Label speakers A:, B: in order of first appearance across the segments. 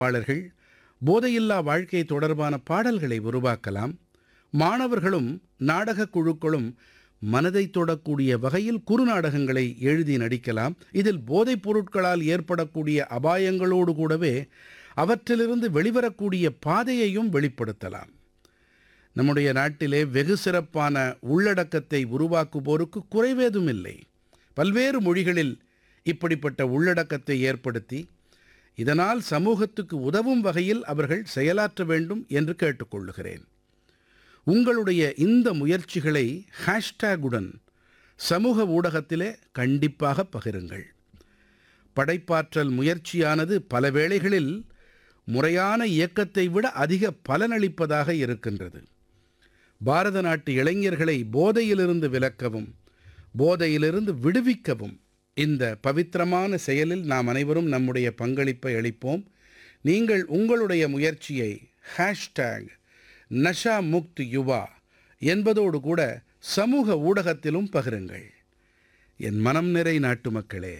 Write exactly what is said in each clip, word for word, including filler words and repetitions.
A: பாடல்கள், போதையில்லா வாழ்க்கை தொடர்பான பாடல்களை உருவாக்கலாம். மாணவர்களும் நாடகக் குழுக்களும் மனதைத் தொடக்கூடிய வகையில் குறுநாடகங்களை எழுதி நடிக்கலாம். இதில் போதைப் பொருட்களால் ஏற்படக்கூடிய அபாயங்களோடு கூடவே அவற்றிலிருந்து வெளிவரக்கூடிய பாதையையும் வெளிப்படுத்தலாம். நம்முடைய நாட்டிலே வெகு சிறப்பான உள்ளடக்கத்தை உருவாக்குவோருக்கு குறைவேதும் இல்லை. பல்வேறு மொழிகளில் இப்படிப்பட்ட உள்ளடக்கத்தை ஏற்படுத்தி இதனால் சமூகத்துக்கு உதவும் வகையில் அவர்கள் செயலாற்ற வேண்டும் என்று கேட்டுக்கொள்கிறேன். உங்களுடைய இந்த முயற்சிகளை ஹேஷ்டேகுடன் சமூக ஊடகத்திலே கண்டிப்பாக பகிருங்கள். படைப்பாற்றல் முயற்சியானது பல வேளைகளில் முறையான இயக்கத்தை விட அதிக பலனளிப்பதாக இருக்கின்றது. பாரத நாட்டு இளைஞர்களை போதையிலிருந்து விலக்கவும் போதையிலிருந்து விடுவிக்கவும் இந்த பவித்திரமான செயலில் நாம் அனைவரும் நம்முடைய பங்களிப்பை அளிப்போம். நீங்கள் உங்களுடைய முயற்சியை ஹேஷ்டேக் நஷா முக்த் யுவா என்பதோடு கூட சமூக ஊடகத்திலும் பகிருங்கள். என் மனம் நிறை நாட்டுமக்களே,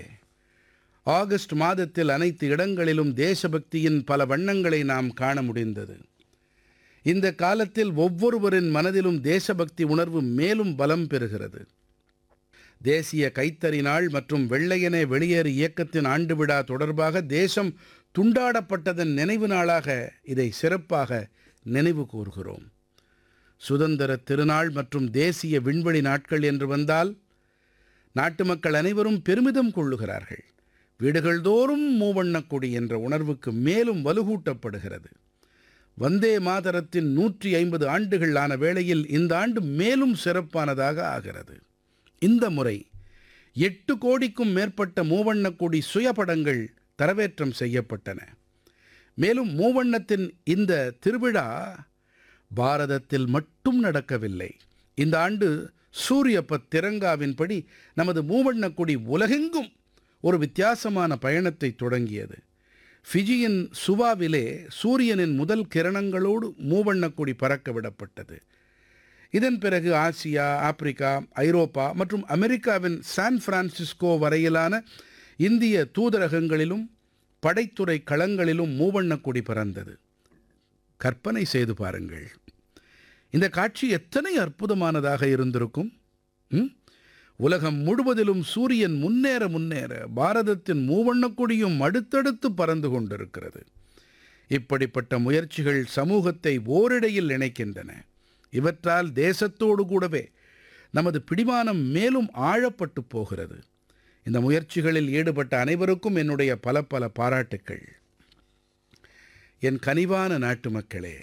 A: ஆகஸ்ட் மாதத்தில் அனைத்து இடங்களிலும் தேசபக்தியின் பல வண்ணங்களை நாம் காண முடிந்தது. இந்த காலத்தில் ஒவ்வொருவரின் மனதிலும் தேசபக்தி உணர்வு மேலும் பலம் பெறுகிறது. தேசிய கைத்தறி நாள் மற்றும் வெள்ளையனே வெளியேறு இயக்கத்தின் ஆண்டு விழா தொடர்பாக தேசம் துண்டாடப்பட்டதன் நினைவு நாளாக இதை சிறப்பாக நினைவு கூர்கிறோம். சுதந்திர திருநாள் மற்றும் தேசிய விண்வெளி நாட்கள் என்று வந்தால் நாட்டு மக்கள் அனைவரும் பெருமிதம் கொள்ளுகிறார்கள். வீடுகள் தோறும் மூவண்ணக் கொடி என்ற உணர்வுக்கு மேலும் வலுகூட்டப்படுகிறது. வந்தே மாதரத்தின் நூற்றி ஐம்பது ஆண்டுகள் ஆன வேளையில் இந்த ஆண்டு மேலும் சிறப்பானதாக ஆகிறது. இந்த முறை எட்டு கோடிக்கும் மேற்பட்ட மூவண்ணக் கொடி சுயபடங்கள் தரவேற்றம் செய்யப்பட்டன. மேலும் மூவண்ணத்தின் இந்த திருவிழா பாரதத்தில் மட்டும் நடக்கவில்லை. இந்த ஆண்டு சூரியபத் திரங்காவின்படி நமது மூவண்ணக் கொடி உலகெங்கும் ஒரு வித்தியாசமான பயணத்தை தொடங்கியது. ஃபிஜியின் சுவாவிலே சூரியனின் முதல் கிரணங்களோடு மூவண்ணக் கொடி பறக்க விடப்பட்டது. இதன் பிறகு ஆசியா, ஆப்பிரிக்கா, ஐரோப்பா மற்றும் அமெரிக்காவின் சான் பிரான்சிஸ்கோ வரையிலான இந்திய தூதரகங்களிலும் படைத்துறை களங்களிலும் மூவண்ணக் கொடி பறந்தது. கற்பனை செய்து பாருங்கள், இந்த காட்சி எத்தனை அற்புதமானதாக இருந்திருக்கும். உலகம் முழுவதிலும் சூரியன் முன்னேற முன்னேற பாரதத்தின் மூவண்ணக் கொடியும் அடுத்தடுத்து பறந்து கொண்டிருக்கிறது. இப்படிப்பட்ட முயற்சிகள் சமூகத்தை ஓரிடையில் இணைக்கின்றன. இவற்றால் தேசத்தோடு கூடவே நமது பிடிமானம் மேலும் ஆழப்பட்டு போகிறது. இந்த முயற்சிகளில் ஈடுபட்ட அனைவருக்கும் என்னுடைய பல பல பாராட்டுக்கள். என் கனிவான நாட்டு மக்களே,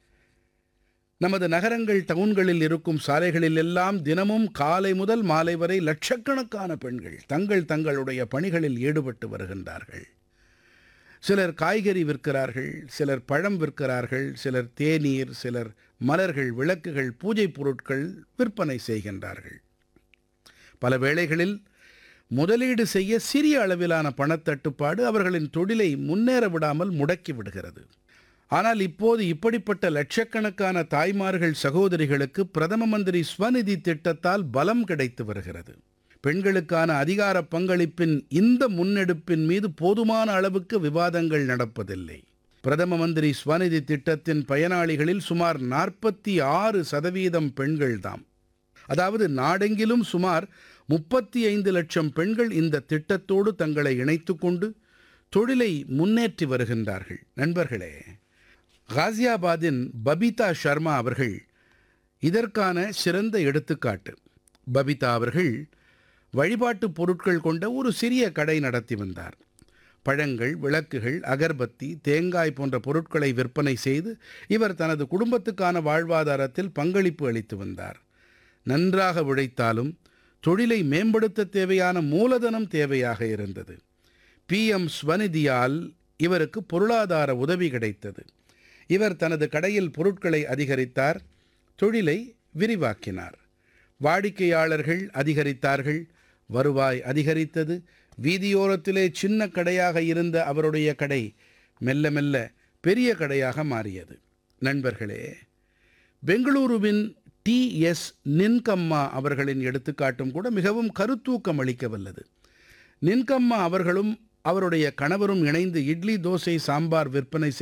A: நமது நகரங்கள், டவுன்களில் இருக்கும் சாலைகளில் எல்லாம் தினமும் காலை முதல் மாலை வரை லட்சக்கணக்கான பெண்கள் தங்கள் தங்களுடைய பணிகளில் ஈடுபட்டு வருகின்றார்கள். சிலர் காய்கறி விற்கிறார்கள், சிலர் பழம் விற்கிறார்கள், சிலர் தேநீர், சிலர் மலர்கள், விளக்குகள், பூஜை பொருட்கள் விற்பனை செய்கின்றார்கள். பல வேளைகளில் முதலீடு செய்ய சிறிய அளவிலான பணத்தட்டுப்பாடு அவர்களின் தொழிலை முன்னேற விடாமல் முடக்கி விடுகிறது. ஆனால் இப்போது இப்படிப்பட்ட லட்சக்கணக்கான தாய்மார்கள், சகோதரிகளுக்கு பிரதம மந்திரி ஸ்வநிதி திட்டத்தால் பலம் கிடைத்து வருகிறது. பெண்களுக்கான அதிகார பங்களிப்பின் இந்த முன்னெடுப்பின் மீது போதுமான அளவுக்கு விவாதங்கள் நடப்பதில்லை. பிரதம மந்திரி ஸ்வநிதி திட்டத்தின் பயனாளிகளில் சுமார் நாற்பத்தி ஆறு சதவீதம் பெண்கள்தாம். அதாவது நாடெங்கிலும் சுமார் முப்பத்தி ஐந்து லட்சம் பெண்கள் இந்த திட்டத்தோடு தங்களை இணைத்து கொண்டு தொழிலை முன்னேற்றி வருகின்றார்கள். நண்பர்களே, காசியாபாதின் பபிதா சர்மா அவர்கள் இதற்கான சிறந்த எடுத்துக்காட்டு. பபிதா அவர்கள் வழிபாட்டு பொருட்கள் கொண்ட ஒரு சிறிய கடை நடத்தி வந்தார். பழங்கள், விளக்குகள், அகர்பத்தி, தேங்காய் போன்ற பொருட்களை விற்பனை செய்து இவர் தனது குடும்பத்துக்கான வாழ்வாதாரத்தில் பங்களிப்பு அளித்து வந்தார். நன்றாக உழைத்தாலும் தொழிலை மேம்படுத்த தேவையான மூலதனம் தேவையாக இருந்தது. பிஎம் ஸ்வநிதியால் இவருக்கு பொருளாதார உதவி கிடைத்தது. இவர் தனது கடையில் பொருட்களை அதிகரித்தார், தொழிலை விரிவாக்கினார். வாடிக்கையாளர்கள் அதிகரித்தார்கள், வருவாய் அதிகரித்தது. வீதியோரத்திலே சின்ன கடையாக இருந்த அவருடைய கடை மெல்ல மெல்ல பெரிய கடையாக மாறியது. நண்பர்களே, பெங்களூருவின் டி எஸ் நின்கம்மா அவர்களின் எடுத்துக்காட்டும் கூட மிகவும் கருத்தூக்கம் அளிக்க வல்லது. நின்கம்மா அவர்களும் அவருடைய கணவரும் இணைந்து இட்லி தோசை சாம்பார் விற்பனை